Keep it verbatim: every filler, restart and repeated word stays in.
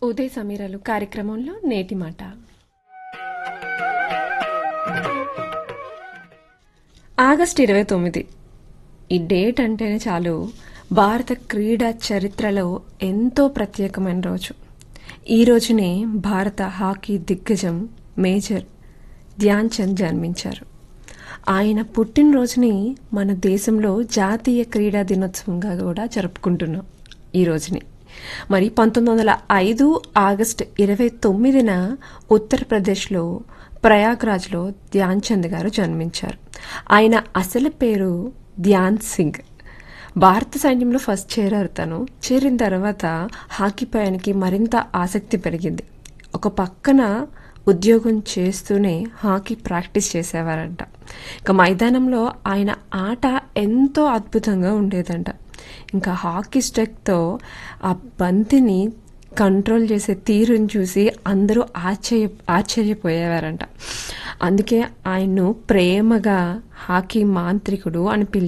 ఉదయ సమీరాలు కార్యక్రమంలో నేటి మాట. ఆగస్టు ఇరవై తొమ్మిది ఈ డేట్ అంటేనే చాలు భారత క్రీడా చరిత్రలో ఎంతో ప్రత్యేకమైన రోజు. ఈ రోజునే భారత హాకీ దిగ్గజం మేజర్ ధ్యాన్ చంద్ జన్మించారు. ఆయన పుట్టినరోజుని మన దేశంలో జాతీయ క్రీడా దినోత్సవంగా కూడా జరుపుకుంటున్నాం ఈ రోజుని. మరి పంతొమ్మిది వందల ఐదు ఆగస్టు ఇరవై తొమ్మిదిన ఉత్తరప్రదేశ్లో ప్రయాగ్రాజ్లో ధ్యాన్ చంద్ గారు జన్మించారు. ఆయన అసలు పేరు ధ్యాన్ సింగ్. భారత సైన్యంలో ఫస్ట్ చేరారు. తను చేరిన తర్వాత హాకీపై ఆయనకి మరింత ఆసక్తి పెరిగింది. ఒక పక్కన ఉద్యోగం చేస్తూనే హాకీ ప్రాక్టీస్ చేసేవారంట. ఇక మైదానంలో ఆయన ఆట ఎంతో అద్భుతంగా ఉండేదంట. ఇంకా హాకీ స్టిక్తో ఆ బంతిని కంట్రోల్ చేసే తీరుని చూసి అందరూ ఆశ్చర్య ఆశ్చర్యపోయేవారంట. అందుకే ఆయన్ను ప్రేమగా హాకీ మాంత్రికుడు అని పిలిచారు.